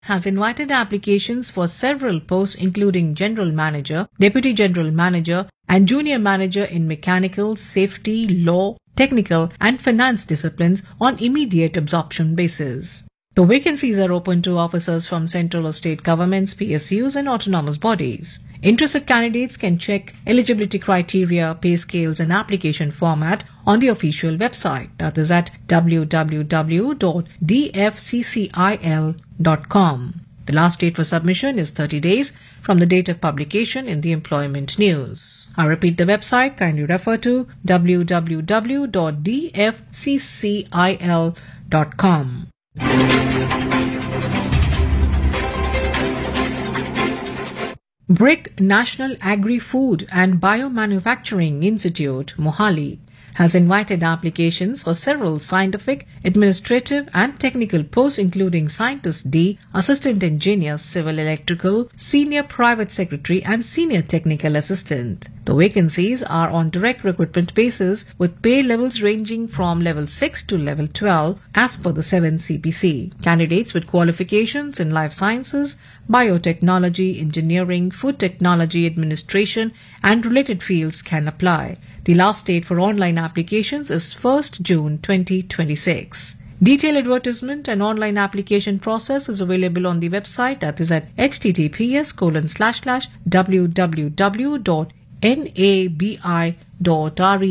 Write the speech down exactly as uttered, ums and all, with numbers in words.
has invited applications for several posts including General Manager, Deputy General Manager and Junior Manager in mechanical, safety, law, technical and finance disciplines on immediate absorption basis. The vacancies are open to officers from central or state governments, P S Us and autonomous bodies. Interested candidates can check eligibility criteria, pay scales and application format on the official website, that is at w w w dot d f c c i l dot com. The last date for submission is thirty days from the date of publication in the Employment News. I repeat the website, kindly refer to w w w dot d f c c i l dot com. BRIC National Agri-Food and Biomanufacturing Institute, Mohali, has invited applications for several scientific, administrative and technical posts including Scientist D, Assistant Engineer, Civil Electrical, Senior Private Secretary and Senior Technical Assistant. The vacancies are on direct recruitment basis with pay levels ranging from level six to level twelve as per the seventh C P C. Candidates with qualifications in life sciences, biotechnology, engineering, food technology, administration and related fields can apply. The last date for online applications is first June twenty twenty-six. Detailed advertisement and online application process is available on the website, that is at h t t p s colon slash slash w w w dot n a b i dot r e